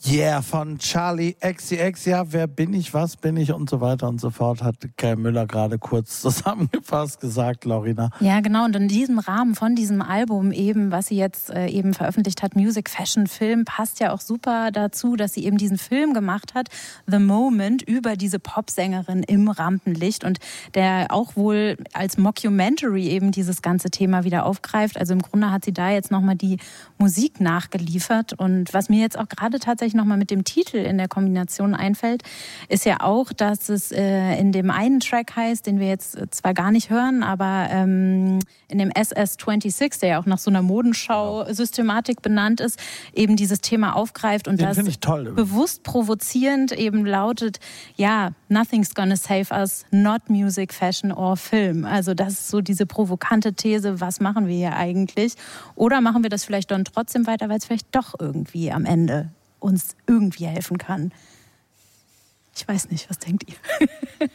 Yeah, von Charli XCX. Ja, wer bin ich, was bin ich und so weiter und so fort, hat Kai Müller gerade kurz zusammengefasst gesagt, Lorena. Ja, genau. Und in diesem Rahmen von diesem Album eben, was sie jetzt eben veröffentlicht hat, Music, Fashion, Film, passt ja auch super dazu, dass sie eben diesen Film gemacht hat, The Moment, über diese Popsängerin im Rampenlicht und der auch wohl als Mockumentary eben dieses ganze Thema wieder aufgreift. Also im Grunde hat sie da jetzt nochmal die Musik nachgeliefert. Und was mir jetzt auch gerade tatsächlich nochmal mit dem Titel in der Kombination einfällt, ist ja auch, dass es in dem einen Track heißt, den wir jetzt zwar gar nicht hören, aber in dem SS26, der ja auch nach so einer Modenschau-Systematik benannt ist, eben dieses Thema aufgreift und das bewusst provozierend eben lautet, ja, nothing's gonna save us, not music, fashion or film. Also das ist so diese provokante These, was machen wir hier eigentlich? Oder machen wir das vielleicht dann trotzdem weiter, weil es vielleicht doch irgendwie am Ende uns irgendwie helfen kann. Ich weiß nicht, was denkt ihr?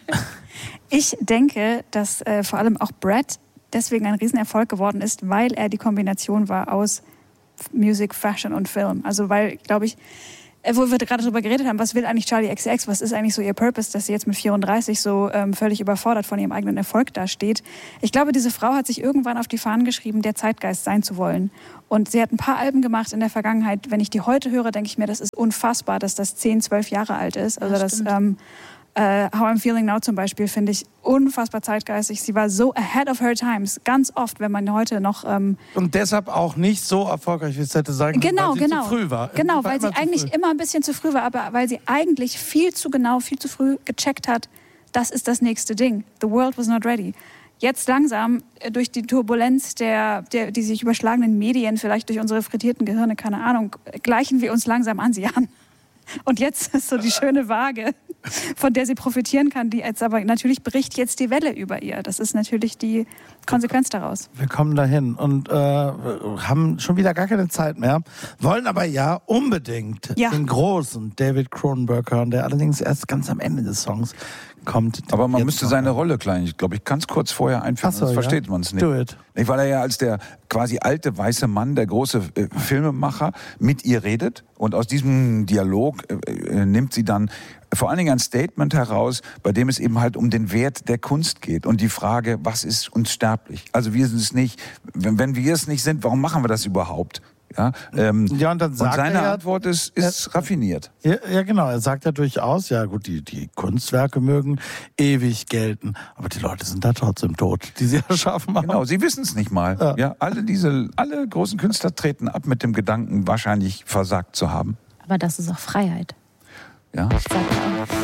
Ich denke, dass vor allem auch Brad deswegen ein Riesenerfolg geworden ist, weil er die Kombination war aus Music, Fashion und Film. Also weil, glaube ich, wo wir gerade darüber geredet haben, was will eigentlich Charli XCX, was ist eigentlich so ihr Purpose, dass sie jetzt mit 34 so völlig überfordert von ihrem eigenen Erfolg dasteht. Ich glaube, diese Frau hat sich irgendwann auf die Fahnen geschrieben, der Zeitgeist sein zu wollen. Und sie hat ein paar Alben gemacht in der Vergangenheit. Wenn ich die heute höre, denke ich mir, das ist unfassbar, dass das 10, 12 Jahre alt ist. Also das How I'm Feeling Now zum Beispiel finde ich unfassbar zeitgeistig. Sie war so ahead of her times. Ganz oft, wenn man heute noch... und deshalb auch nicht so erfolgreich, wie es hätte sein können, weil sie zu früh war. Genau, weil sie eigentlich immer ein bisschen zu früh war, aber weil sie eigentlich viel zu genau, viel zu früh gecheckt hat, das ist das nächste Ding. The world was not ready. Jetzt langsam, durch die Turbulenz die sich überschlagenen Medien, vielleicht durch unsere frittierten Gehirne, keine Ahnung, gleichen wir uns langsam an sie an. Und jetzt ist so die schöne Waage, von der sie profitieren kann, die jetzt aber natürlich bricht jetzt die Welle über ihr. Das ist natürlich die Konsequenz daraus. Wir kommen dahin und haben schon wieder gar keine Zeit mehr, wollen aber ja unbedingt den großen David Cronenberg hören, der allerdings erst ganz am Ende des Songs kommt. Aber man müsste seine Rolle klein, ich glaube, ich kann es kurz vorher einführen, sonst versteht man es nicht. Do it. Weil er ja als der quasi alte weiße Mann, der große Filmemacher, mit ihr redet und aus diesem Dialog nimmt sie dann vor allen Dingen ein Statement heraus, bei dem es eben halt um den Wert der Kunst geht und die Frage, was ist uns sterblich? Also wir sind es nicht, wenn wir es nicht sind, warum machen wir das überhaupt? Ja, und dann sagt seine Antwort ist raffiniert. Ja, genau. Er sagt ja durchaus, ja gut, die Kunstwerke mögen ewig gelten, aber die Leute sind da trotzdem tot, die sie erschaffen haben. Genau, sie wissen es nicht mal. Ja, alle großen Künstler treten ab mit dem Gedanken, wahrscheinlich versagt zu haben. Aber das ist auch Freiheit. Ja. Sagt er auch.